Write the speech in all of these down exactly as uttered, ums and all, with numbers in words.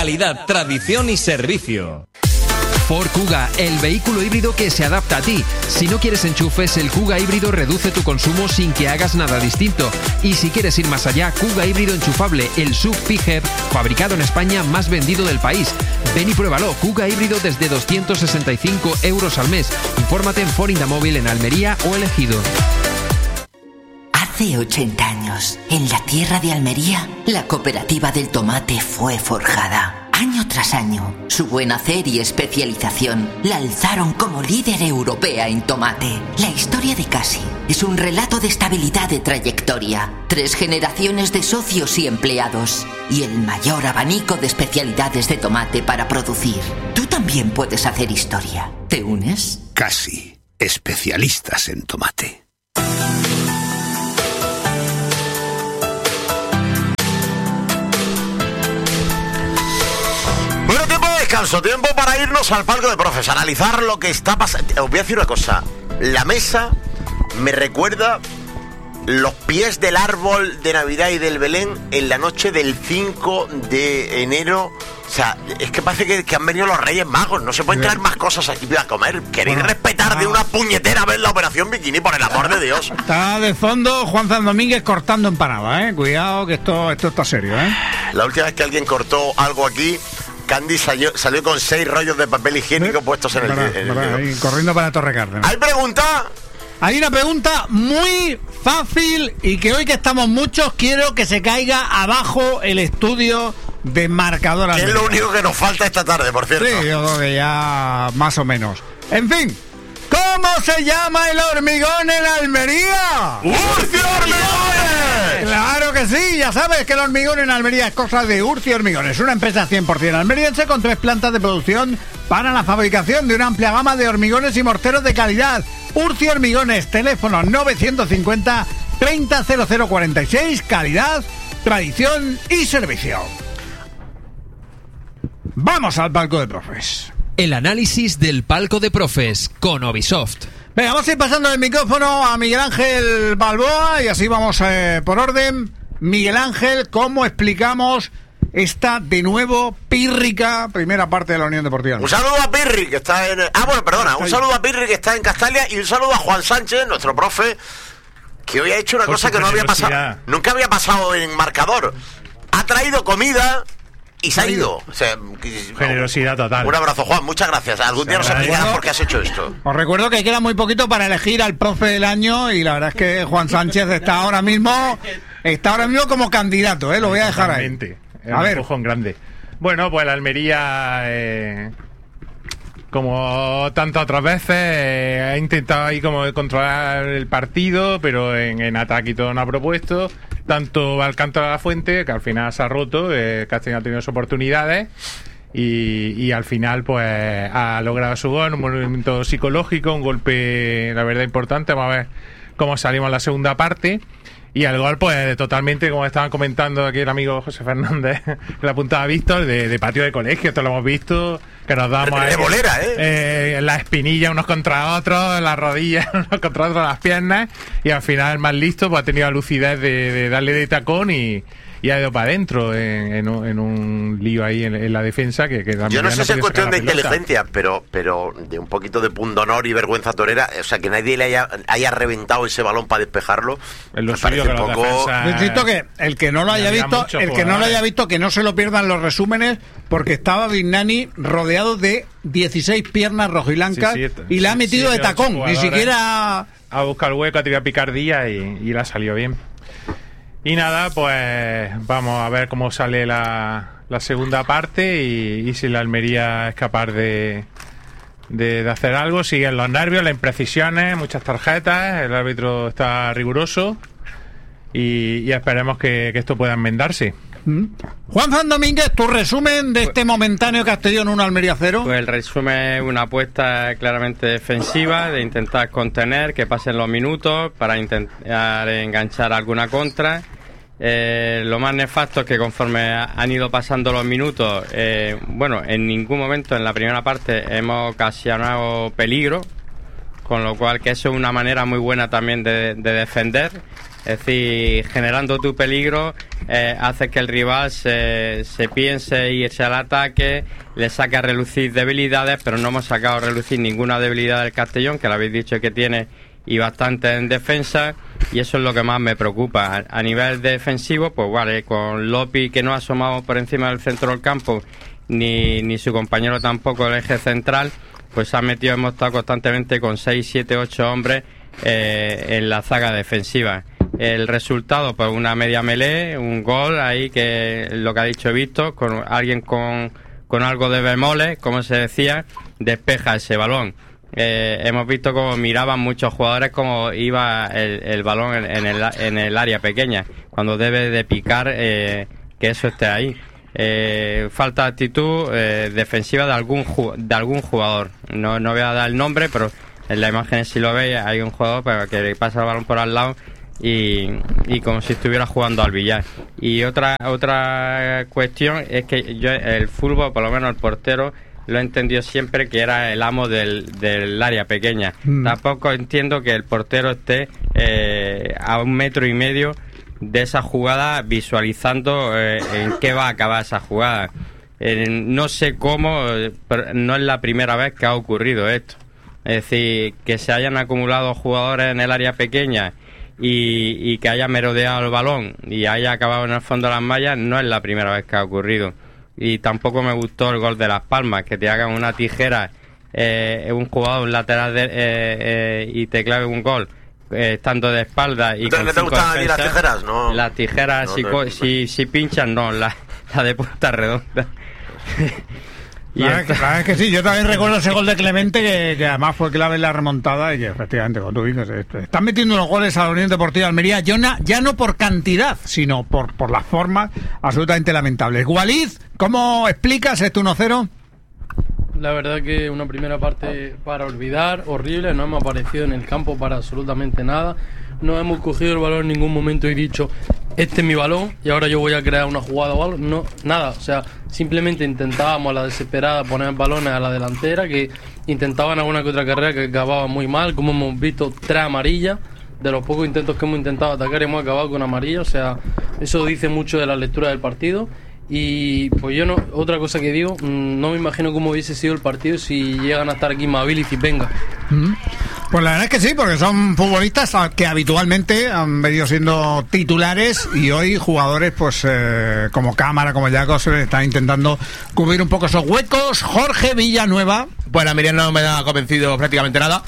calidad, tradición y servicio. Ford Kuga, el vehículo híbrido que se adapta a ti. Si no quieres enchufes, el Kuga híbrido reduce tu consumo sin que hagas nada distinto. Y si quieres ir más allá, Kuga híbrido enchufable, el S U V PHEV, fabricado en España, más vendido del país. Ven y pruébalo, Kuga híbrido desde doscientos sesenta y cinco euros al mes. Infórmate en Ford Indamóvil en Almería o El Ejido. Hace ochenta años, en la tierra de Almería, la cooperativa del tomate fue forjada. Año tras año, su buen hacer y especialización la alzaron como líder europea en tomate. La historia de Casi es un relato de estabilidad de trayectoria, tres generaciones de socios y empleados y el mayor abanico de especialidades de tomate para producir. Tú también puedes hacer historia. ¿Te unes? Casi, especialistas en tomate. Descanso, tiempo para irnos al palco de profes, analizar lo que está pasando. Os voy a decir una cosa, la mesa me recuerda los pies del árbol de Navidad y del Belén en la noche del cinco de enero. O sea, es que parece que, que han venido los Reyes Magos. No se pueden traer más cosas aquí para comer. Queréis bueno, respetar ah. de una puñetera vez la operación Bikini, por el amor de Dios. Está de fondo Juan San Domínguez cortando empanada, eh. Cuidado que esto, esto está serio, eh. La última vez que alguien cortó algo aquí, Candy salió, salió con seis rollos de papel higiénico ¿Eh? puestos en el, para, en el para, ahí, corriendo para Torre Cárdenas. ¿Hay pregunta? Hay una pregunta muy fácil y que hoy que estamos muchos quiero que se caiga abajo el estudio de Marcador Almería. Es lo único que nos falta esta tarde, por cierto. Sí, yo creo que ya más o menos. En fin, ¿cómo se llama el hormigón en Almería? ¡Urcio Hormigones! Claro que sí, ya sabes que el hormigón en Almería es cosa de Urcio Hormigones, una empresa cien por ciento almeriense con tres plantas de producción para la fabricación de una amplia gama de hormigones y morteros de calidad. Urcio Hormigones, teléfono novecientos cincuenta treinta cero cero cuarenta y seis, calidad, tradición y servicio. Vamos al palco de profes. El análisis del palco de profes con Ubisoft. Venga, vamos a ir pasando el micrófono a Miguel Ángel Balboa y así vamos eh, por orden. Miguel Ángel, ¿cómo explicamos esta de nuevo pírrica primera parte de la Unión Deportiva? Un saludo a Pirri, que está en... Ah, bueno, perdona, un saludo a Pirri, que está en Castalia, y un saludo a Juan Sánchez, nuestro profe, que hoy ha hecho una por cosa que no había pasado, nunca había pasado en Marcador. Ha traído comida y se ha ido. O sea, generosidad total. Un abrazo, Juan, muchas gracias. Algún día nos explicarás por qué has hecho esto. Os recuerdo que queda muy poquito para elegir al profe del año y la verdad es que Juan Sánchez está ahora mismo está ahora mismo como candidato, ¿eh? Lo voy a dejar ahí. A ver, un empujón grande. Bueno, pues la Almería, eh, como tantas otras veces, eh, ha intentado ahí como controlar el partido, pero en, en ataque y todo no ha propuesto. Tanto Alcántara la Fuente, que al final se ha roto, eh, Castellón ha tenido sus oportunidades y, y al final pues ha logrado su gol, un movimiento psicológico, un golpe, la verdad, importante. Vamos a ver cómo salimos en la segunda parte. Y el gol, pues, totalmente, como estaban comentando aquí el amigo José Fernández, que la apuntaba Víctor, de, de patio de colegio, esto lo hemos visto, que nos damos... De bolera, ¿eh? eh la espinilla unos contra otros, las rodillas unos contra otros, las piernas, y al final el más listo, pues ha tenido la lucidez de, de darle de tacón y... y ha ido para adentro en, en, un, en un lío ahí en, en la defensa que, que yo no sé si es cuestión de inteligencia, pero pero de un poquito de pundonor y vergüenza torera, o sea, que nadie le haya, haya reventado ese balón para despejarlo. En lo suyo que un poco... Necesito que el que no lo haya visto, el que no lo haya visto, que no se lo pierdan los resúmenes, porque estaba Vignani rodeado de dieciséis piernas rojiblancas sí, sí, y le ha metido sí, de tacón, ni siquiera... Ha buscado el hueco, ha tirado picardía y, y le ha salido bien. Y nada, pues vamos a ver cómo sale la, la segunda parte y, y si la Almería es capaz de, de, de hacer algo. Siguen los nervios, las imprecisiones, muchas tarjetas, el árbitro está riguroso y, y esperemos que, que esto pueda enmendarse. Juan San Domínguez, tu resumen de este momentáneo Castellón uno Almería cero. Pues el resumen es una apuesta claramente defensiva, de intentar contener, que pasen los minutos para intentar enganchar alguna contra. Eh, lo más nefasto es que conforme han ido pasando los minutos, eh, bueno, en ningún momento en la primera parte hemos ocasionado peligro, con lo cual que eso es una manera muy buena también de, de defender. Es decir, generando tu peligro, eh, hace que el rival se, se piense irse al ataque, le saque a relucir debilidades, pero no hemos sacado a relucir ninguna debilidad del Castellón, que lo habéis dicho que tiene, y bastante en defensa, y eso es lo que más me preocupa. A, a nivel defensivo, pues vale, con Lopi, que no ha asomado por encima del centro del campo, ni, ni su compañero tampoco el eje central, pues se ha metido, hemos estado constantemente con seis, siete, ocho hombres eh, en la zaga defensiva. El resultado, pues una media melee, un gol ahí, que lo que ha dicho Víctor, con alguien con, con algo de bemoles, como se decía, despeja ese balón. Eh, hemos visto cómo miraban muchos jugadores cómo iba el, el balón en, en, el, en el área pequeña, cuando debe de picar eh, que eso esté ahí. Eh, falta de actitud eh, defensiva de algún de algún jugador. No, no voy a dar el nombre, pero en la imagen, si lo veis, hay un jugador pero que le pasa el balón por al lado y, y como si estuviera jugando al billar. Y otra otra cuestión es que yo el fútbol, por lo menos el portero, lo he entendido siempre que era el amo del, del área pequeña. Mm. Tampoco entiendo que el portero esté eh, a un metro y medio de esa jugada, visualizando eh, en qué va a acabar esa jugada. Eh, no sé cómo, pero no es la primera vez que ha ocurrido esto. Es decir, que se hayan acumulado jugadores en el área pequeña y, y que haya merodeado el balón y haya acabado en el fondo de las mallas, no es la primera vez que ha ocurrido. Y tampoco me gustó el gol de Las Palmas, que te hagan una tijera, eh, un jugador, un lateral de, eh, eh, y te clave un gol, eh, estando de espalda. Y ¿Te, con ¿te gustan a ti las tijeras? No. Las tijeras, no, si, no, no. si, si pinchan, no, la, la de punta redonda. Y la, verdad, la verdad es que sí, yo también recuerdo ese gol de Clemente que, que además fue clave en la remontada y que efectivamente, como tú dices, están metiendo unos goles a la Unión Deportiva de Almería, ya, na, ya no por cantidad, sino por, por las formas absolutamente lamentables. Walid, ¿cómo explicas este uno cero? La verdad que una primera parte para olvidar, horrible, no hemos aparecido en el campo para absolutamente nada, no hemos cogido el balón en ningún momento y dicho, este es mi balón y ahora yo voy a crear una jugada o algo, no, nada, o sea, simplemente intentábamos a la desesperada poner balones a la delantera, que intentaban alguna que otra carrera que acababa muy mal, como hemos visto, tres amarillas, de los pocos intentos que hemos intentado atacar hemos acabado con amarilla, o sea, eso dice mucho de la lectura del partido. Y pues yo no, otra cosa que digo, no me imagino cómo hubiese sido el partido si llegan a estar aquí Mabilis y Venga. Pues la verdad es que sí, porque son futbolistas que habitualmente han venido siendo titulares y hoy jugadores pues eh, como Cámara, como Yaco, se están intentando cubrir un poco esos huecos. Jorge Villanueva. Pues la Almería no me ha convencido prácticamente nada.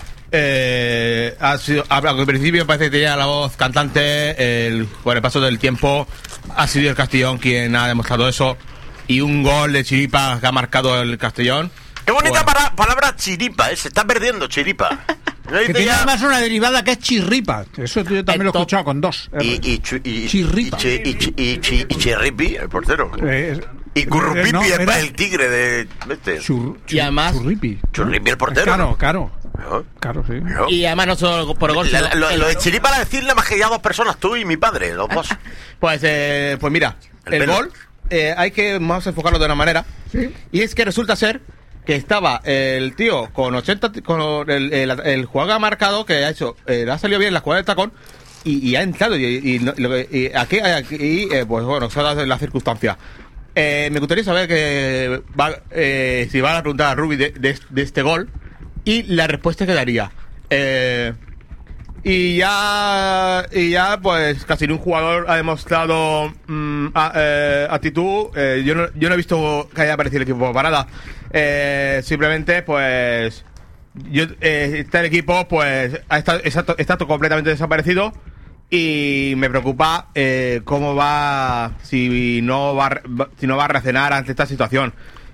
Eh, ha sido, al principio parece que tenía la voz cantante, el, por el paso del tiempo ha sido el Castellón quien ha demostrado eso, y un gol de chiripa que ha marcado el Castellón. Qué bonita bueno. para, palabra chiripa, ¿eh? Se está perdiendo chiripa. Que tiene además una derivada que es chirripa. Eso yo también lo he escuchado con dos. Y, y, chu, y chirripa. Y, chi, y, chi, y, chi, y chirripi, el portero. Eh, y Currupipi, eh, no, el, era... el tigre de este. Chur, chur, y además churripi. Churripi, el portero. Claro, claro. ¿No? Claro, sí. ¿No? Y además no solo por gol. La, la, lo, lo de chiripa para decirle más que ya dos personas, tú y mi padre, los dos. Pues, eh, pues mira, el, el gol eh, hay que más enfocarlo de una manera. ¿Sí? Y es que resulta ser que estaba el tío con ochenta, con el, el, el jugador marcado que ha hecho, eh, le ha salido bien la jugada del tacón y, y ha entrado. Y, y, y, y aquí, aquí eh, pues bueno, son las, las circunstancias. Eh, me gustaría saber que va, eh, si van a preguntar a Rubi de, de, de este gol y la respuesta que daría. Eh, y ya y ya pues casi ni un jugador ha demostrado mm, a, eh, actitud. Eh, yo no yo no he visto que haya aparecido el equipo parada. Eh, simplemente pues yo eh, este equipo pues ha estado, exacto, está completamente desaparecido. Y me preocupa eh, cómo va, si no va, si no va a reaccionar ante esta situación.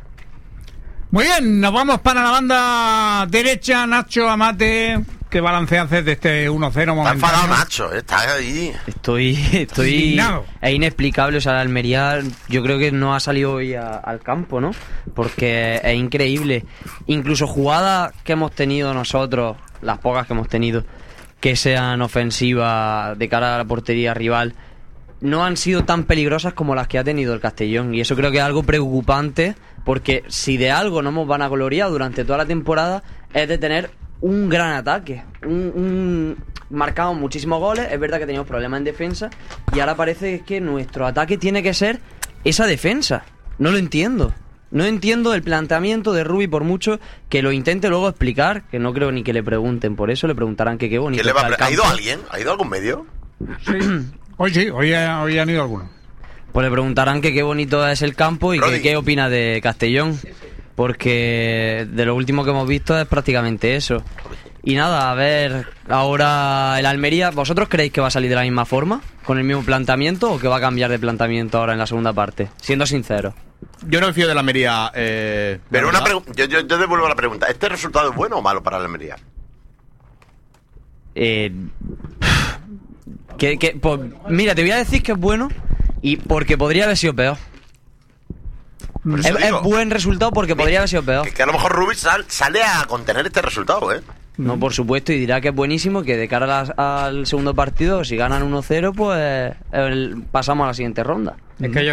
Muy bien, nos vamos para la banda derecha. Nacho Amate, ¿qué balance haces de este uno cero momentáneo? Está enfadado Nacho, está ahí. Estoy, estoy, no. Es inexplicable, o sea, la Almería yo creo que no ha salido hoy a, al campo, ¿no? Porque es increíble. Incluso jugadas que hemos tenido nosotros, las pocas que hemos tenido, que sean ofensivas de cara a la portería rival, no han sido tan peligrosas como las que ha tenido el Castellón, y eso creo que es algo preocupante, porque si de algo no nos van a gloriar durante toda la temporada es de tener un gran ataque, un, un, marcamos muchísimos goles, es verdad que teníamos problemas en defensa y ahora parece que nuestro ataque tiene que ser esa defensa. No lo entiendo. No entiendo el planteamiento de Rubi, por mucho que lo intente luego explicar, que no creo ni que le pregunten por eso, le preguntarán que qué bonito ¿Quién le va está a el pre- ¿Ha ido campo. alguien? ¿Ha ido algún medio? Sí. Hoy sí, hoy, ha- hoy han ido algunos. Pues le preguntarán que qué bonito es el campo y que qué opina de Castellón, porque de lo último que hemos visto es prácticamente eso. Y nada, a ver, ahora el Almería, ¿vosotros creéis que va a salir de la misma forma, con el mismo planteamiento, o que va a cambiar de planteamiento ahora en la segunda parte? Siendo sincero. Yo no me fío de la Almería. Eh, Pero la una verdad. pregu- yo, yo, yo devuelvo la pregunta. ¿Este resultado es bueno o malo para la Almería? Eh, que, que, pues, mira, te voy a decir que es bueno y porque podría haber sido peor. Por Es, eso es digo, buen resultado porque podría haber sido peor. que, que a lo mejor Rubik sal- sale a contener este resultado, ¿eh? No, por supuesto, y dirá que es buenísimo, que de cara a las- al segundo partido, si ganan uno cero, pues el- pasamos a la siguiente ronda. Es que yo